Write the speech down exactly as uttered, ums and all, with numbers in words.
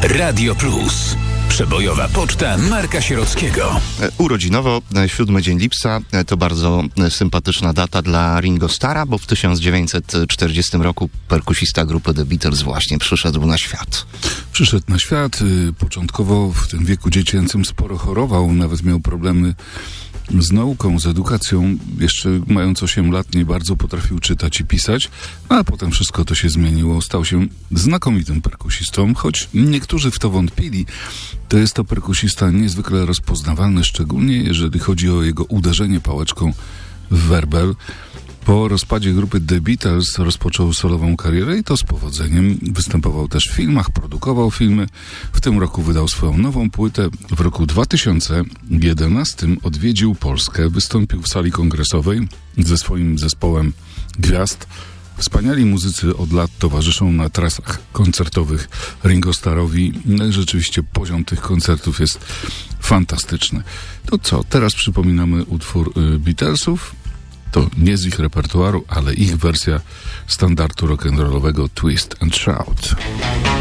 Radio Plus. Przebojowa poczta Marka Sierockiego. Urodzinowo, siódmy dzień lipca, to bardzo sympatyczna data dla Ringo Starra, bo w tysiąc dziewięćset czterdziestym roku perkusista grupy The Beatles właśnie przyszedł na świat. Przyszedł na świat, początkowo w tym wieku dziecięcym sporo chorował, nawet miał problemy z nauką, z edukacją. Jeszcze mając osiem lat nie bardzo potrafił czytać i pisać, a potem wszystko to się zmieniło. Stał się znakomitym perkusistą, choć niektórzy w to wątpili. To jest to perkusista niezwykle rozpoznawalny, szczególnie jeżeli chodzi o jego uderzenie pałeczką w werbel. Po rozpadzie grupy The Beatles rozpoczął solową karierę i to z powodzeniem. Występował też w filmach, produkował filmy. W tym roku wydał swoją nową płytę. W roku dwa tysiące jedenastym odwiedził Polskę. Wystąpił w sali kongresowej ze swoim zespołem gwiazd. Wspaniali muzycy od lat towarzyszą na trasach koncertowych Ringo Starrowi. Rzeczywiście poziom tych koncertów jest fantastyczny. To co? Teraz przypominamy utwór Beatlesów. To nie z ich repertuaru, ale ich wersja standardu rock'n'rollowego Twist and Shout.